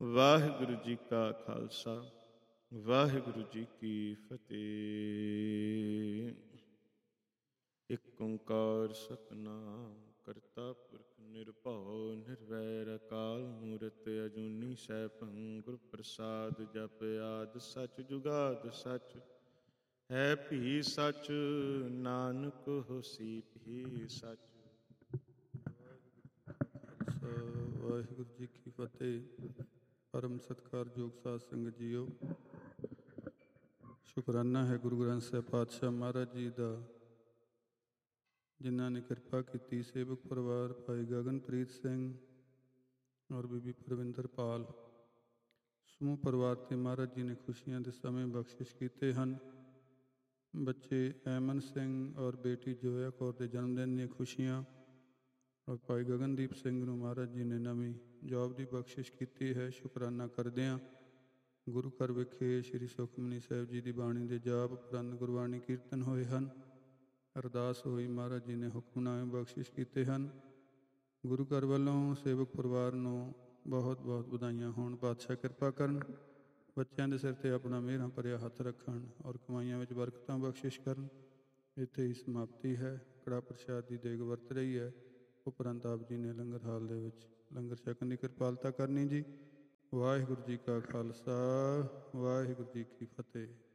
ਵਾਹਿਗੁਰੂ ਜੀ ਕਾ ਖਾਲਸਾ, ਵਾਹਿਗੁਰੂ ਜੀ ਕੀ ਫਤਿਹ। ਇਕ ਓੰਕਾਰ ਸਤਿਨਾਮ ਕਰਤਾ ਪੁਰਖ ਨਿਰਭਉ ਨਿਰਵੈਰ ਅਕਾਲ ਮੂਰਤ ਅਜੂਨੀ ਸੈਭੰ ਗੁਰ ਪ੍ਰਸਾਦ ਜਪ ਆਦਿ ਸਚ ਜੁਗਾਦ ਸਚ ਹੈ ਭੀ ਸਚ ਨਾਨਕ ਹੋਸੀ ਭੀ ਸਚ। ਵਾਹਿਗੁਰੂ ਜੀ ਕੀ ਫਤਿਹ। ਪਰਮ ਸਤਿਕਾਰਯੋਗ ਸਾਧ ਸੰਗਤ ਜੀਓ, ਸ਼ੁਕਰਾਨਾ ਹੈ ਗੁਰੂ ਗ੍ਰੰਥ ਸਾਹਿਬ ਪਾਤਸ਼ਾਹ ਮਹਾਰਾਜ ਜੀ ਦਾ, ਜਿਨ੍ਹਾਂ ਨੇ ਕਿਰਪਾ ਕੀਤੀ। ਸੇਵਕ ਪਰਿਵਾਰ ਭਾਈ ਗਗਨਪ੍ਰੀਤ ਸਿੰਘ ਔਰ ਬੀਬੀ ਪਰਵਿੰਦਰ ਪਾਲ, ਸਮੂਹ ਪਰਿਵਾਰ 'ਤੇ ਮਹਾਰਾਜ ਜੀ ਨੇ ਖੁਸ਼ੀਆਂ ਦੇ ਸਮੇਂ ਬਖਸ਼ਿਸ਼ ਕੀਤੇ ਹਨ। ਬੱਚੇ ਐਮਨ ਸਿੰਘ ਔਰ ਬੇਟੀ ਜੋਇਆ ਕੌਰ ਦੇ ਜਨਮ ਦਿਨ ਦੀਆਂ ਖੁਸ਼ੀਆਂ, ਔਰ ਭਾਈ ਗਗਨਦੀਪ ਸਿੰਘ ਨੂੰ ਮਹਾਰਾਜ ਜੀ ਨੇ ਨਵੀਂ ਜੋਬ ਦੀ ਬਖਸ਼ਿਸ਼ ਕੀਤੀ ਹੈ। ਸ਼ੁਕਰਾਨਾ ਕਰਦੇ ਹਾਂ। ਗੁਰੂ ਘਰ ਵਿਖੇ ਸ੍ਰੀ ਸੁਖਮਨੀ ਸਾਹਿਬ ਜੀ ਦੀ ਬਾਣੀ ਦੇ ਜਾਪ ਉਪਰੰਤ ਗੁਰਬਾਣੀ ਕੀਰਤਨ ਹੋਏ ਹਨ। ਅਰਦਾਸ ਹੋਈ, ਮਹਾਰਾਜ ਜੀ ਨੇ ਹੁਕਮਨਾਮੇ ਬਖਸ਼ਿਸ਼ ਕੀਤੇ ਹਨ। ਗੁਰੂ ਘਰ ਵੱਲੋਂ ਸੇਵਕ ਪਰਿਵਾਰ ਨੂੰ ਬਹੁਤ ਬਹੁਤ ਵਧਾਈਆਂ ਹੋਣ। ਪਾਤਸ਼ਾਹ ਕਿਰਪਾ ਕਰਨ, ਬੱਚਿਆਂ ਦੇ ਸਿਰ 'ਤੇ ਆਪਣਾ ਮਿਹਰਾਂ ਭਰਿਆ ਹੱਥ ਰੱਖਣ ਔਰ ਕਮਾਈਆਂ ਵਿੱਚ ਬਰਕਤਾਂ ਬਖਸ਼ਿਸ਼ ਕਰਨ। ਇੱਥੇ ਹੀ ਸਮਾਪਤੀ ਹੈ। ਕੜਾ ਪ੍ਰਸ਼ਾਦ ਦੀ ਦੇਗ ਵਰਤ ਰਹੀ ਹੈ। ਉਪਰੰਤ ਆਪ ਜੀ ਨੇ ਲੰਗਰ ਹਾਲ ਦੇ ਵਿੱਚ ਲੰਗਰ ਛਕਣ ਦੀ ਕਿਰਪਾਲਤਾ ਕਰਨੀ ਜੀ। ਵਾਹਿਗੁਰੂ ਜੀ ਕਾ ਖਾਲਸਾ, ਵਾਹਿਗੁਰੂ ਜੀ ਕੀ ਫਤਿਹ।